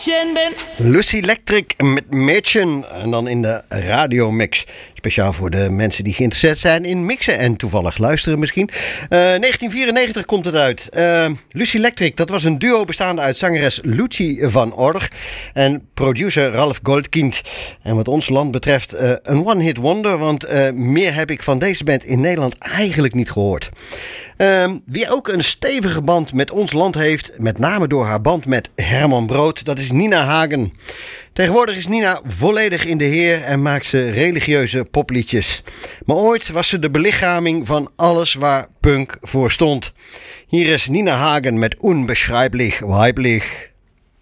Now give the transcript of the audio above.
Mädchen bin. Lucy Electric met Mädchen. En dan in de radiomix. Speciaal voor de mensen die geïnteresseerd zijn in mixen en toevallig luisteren misschien. 1994 komt het uit. Lucy Electric, dat was een duo bestaande uit zangeres Lucy van Orr en producer Ralf Goldkind. En wat ons land betreft een one-hit wonder, want meer heb ik van deze band in Nederland eigenlijk niet gehoord. Wie ook een stevige band met ons land heeft, met name door haar band met Herman Brood, dat is Nina Hagen. Tegenwoordig is Nina volledig in de heer en maakt ze religieuze popliedjes. Maar ooit was ze de belichaming van alles waar punk voor stond. Hier is Nina Hagen met Unbeschreiblich Weiblich.